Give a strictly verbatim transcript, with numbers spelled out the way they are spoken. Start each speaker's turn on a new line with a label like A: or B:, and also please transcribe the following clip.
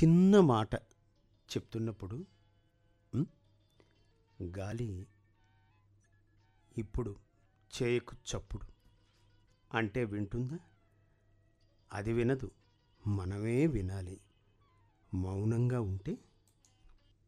A: చిన్న మాట చెప్తున్నప్పుడు ఉమ్, గాలి ఇప్పుడు చేయకు చప్పుడు అంటే వింటుందా? అది వినదు, మనమే వినాలి. మౌనంగా ఉంటే